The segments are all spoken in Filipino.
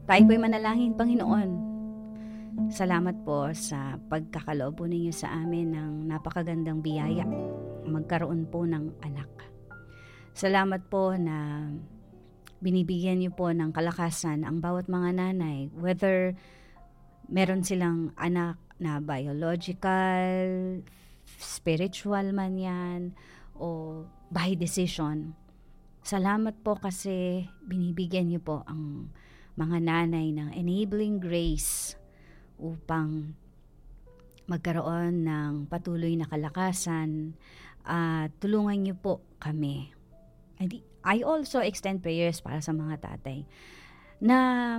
Tayo po'y manalangin, Panginoon. Salamat po sa pagkakaloob po ninyo sa amin ng napakagandang biyaya, magkaroon po ng anak. Salamat po na binibigyan niyo po ng kalakasan ang bawat mga nanay, whether meron silang anak na biological, spiritual man yan, o by decision. Salamat po kasi binibigyan niyo po ang mga nanay ng enabling grace upang magkaroon ng patuloy na kalakasan at tulungan niyo po kami. I also extend prayers para sa mga tatay na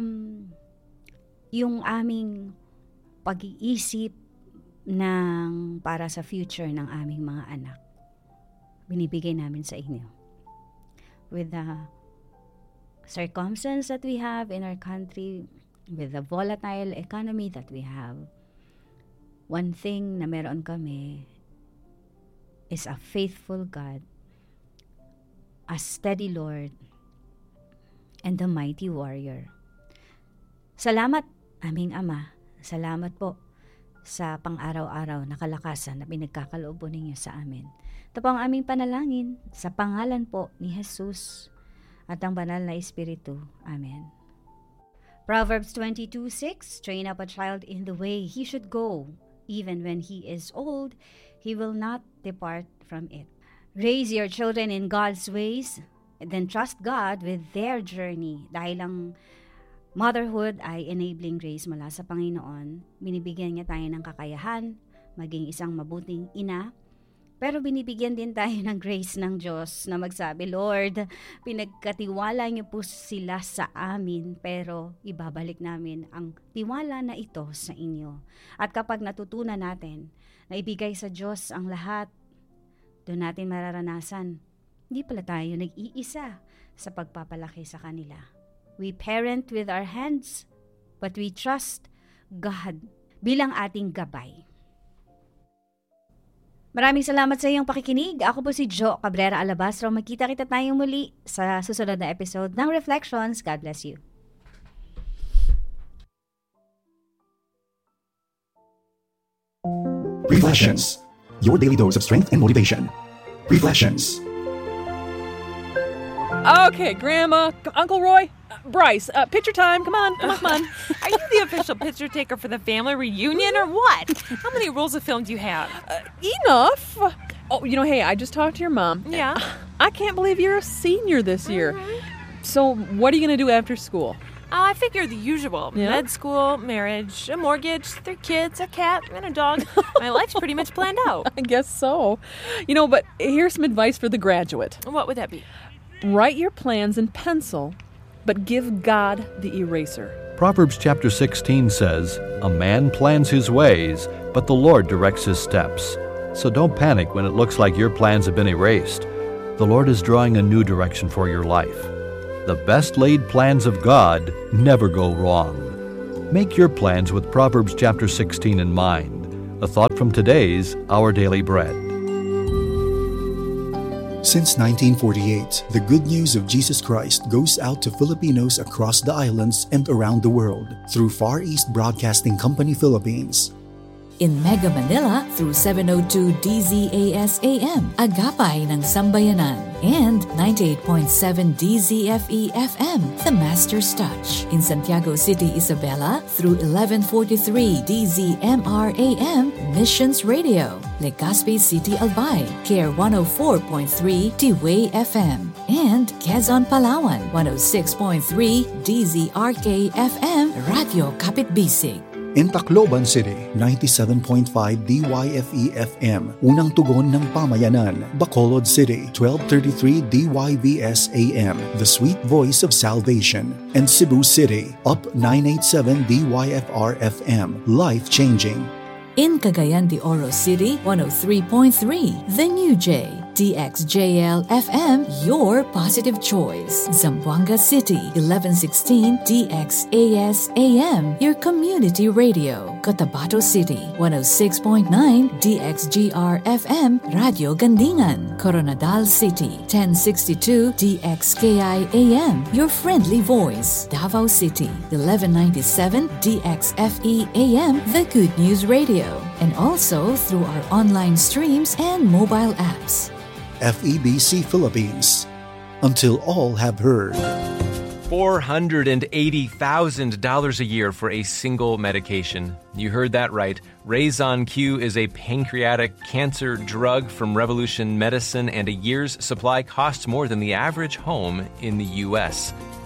yung aming pag-iisip ng para sa future ng aming mga anak, binibigay namin sa inyo. With the circumstance that we have in our country, with the volatile economy that we have, one thing na meron kami is a faithful God, a steady Lord, and a mighty warrior. Salamat, aming Ama. Salamat po sa pang-araw-araw na kalakasan na pinagkakaloob po ninyo sa amin. Ito po ang aming panalangin sa pangalan po ni Jesus at ang banal na Espiritu. Amen. Proverbs 22:6, train up a child in the way he should go. Even when he is old, he will not depart from it. Raise your children in God's ways, and then trust God with their journey. Dahil ang motherhood ay enabling grace mula sa Panginoon, binibigyan niya tayo ng kakayahan, maging isang mabuting ina, pero binibigyan din tayo ng grace ng Diyos na magsabi, Lord, pinagkatiwala niyo po sila sa amin, pero ibabalik namin ang tiwala na ito sa inyo. At kapag natutunan natin na ibigay sa Diyos ang lahat, doon natin mararanasan, hindi pala tayo nag-iisa sa pagpapalaki sa kanila. We parent with our hands, but we trust God bilang ating gabay. Maraming salamat sa iyong pakikinig. Ako po si Jo Cabrera Alabastro. Magkita-kita tayong muli sa susunod na episode ng Reflections. God bless you. Reflections, your daily dose of strength and motivation. Reflections. Okay, Grandma, Uncle Roy, Bryce, picture time. Come on. Are you the official picture taker for the family reunion or what? How many rolls of film do you have? Enough. Oh, hey, I just talked to your mom. Yeah? I can't believe you're a senior this year. Mm-hmm. So what are you going to do after school? I figure the usual. Yeah? Med school, marriage, a mortgage, 3 kids, a cat, and a dog. My life's pretty much planned out. I guess so. But here's some advice for the graduate. What would that be? Write your plans in pencil, but give God the eraser. Proverbs chapter 16 says, "A man plans his ways, but the Lord directs his steps." So don't panic when it looks like your plans have been erased. The Lord is drawing a new direction for your life. The best laid plans of God never go wrong. Make your plans with Proverbs chapter 16 in mind. A thought from today's Our Daily Bread. Since 1948, the good news of Jesus Christ goes out to Filipinos across the islands and around the world through Far East Broadcasting Company Philippines. In Mega Manila through 702 DZAS AM, Agapay ng Sambayanan, and 98.7 DZFE FM, The Master's Touch. In Santiago City, Isabela through 1143 DZMR AM, Missions Radio. Legazpi City, Albay, Care 104.3 T-Way FM. And Quezon, Palawan, 106.3 DZRK FM, Radio Kapitbisig. In Tacloban City, 97.5 DYFE FM, Unang Tugon ng Pamayanan. Bacolod City, 1233 DYVS AM, The Sweet Voice of Salvation. And Cebu City, Up 987 DYFR FM, Life Changing. In Cagayan de Oro City, 103.3 The New J, DXJL FM, your positive choice. Zamboanga City, 1116 DXAS AM, your community radio. Cotabato City, 106.9 DXGR FM, Radio Gandingan. Coronadal City, 1062 DXKI AM, your friendly voice. Davao City, 1197 DXFE AM, the Good News Radio. And also through our online streams and mobile apps. FEBC Philippines. Until all have heard. $480,000 a year for a single medication. You heard that right. Raison Q is a pancreatic cancer drug from Revolution Medicine, and a year's supply costs more than the average home in the U.S.